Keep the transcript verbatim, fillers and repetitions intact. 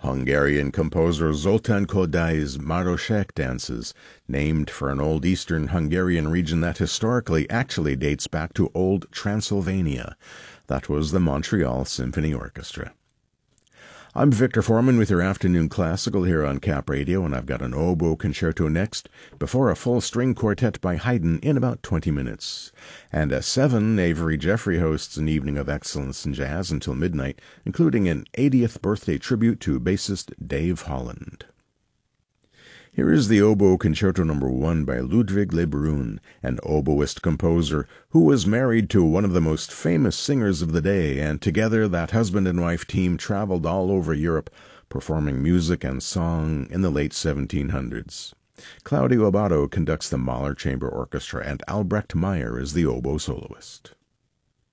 Hungarian composer Zoltán Kodály's Marosek dances, named for an old eastern Hungarian region that historically actually dates back to old Transylvania. That was the Montreal Symphony Orchestra. I'm Victor Foreman with your afternoon classical here on Cap Radio, and I've got an oboe concerto next, before a full string quartet by Haydn in about twenty minutes. And at seven, Avery Jeffrey hosts an evening of excellence in jazz until midnight, including an eightieth birthday tribute to bassist Dave Holland. Here is the Oboe Concerto Number One by Ludwig Lebrun, an oboist-composer who was married to one of the most famous singers of the day, and together that husband and wife team traveled all over Europe, performing music and song in the late seventeen hundreds. Claudio Abbado conducts the Mahler Chamber Orchestra, and Albrecht Meyer is the oboe soloist.